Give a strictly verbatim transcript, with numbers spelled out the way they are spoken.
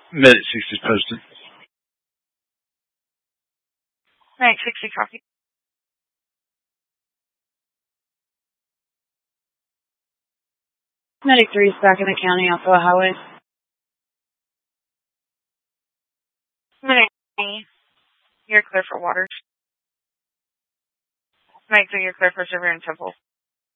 Medic six is posted. Medic sixty, copy. Medic three is back in the county off the highway. Medic three, you're clear for water. Medic three, you're clear for River and Temple.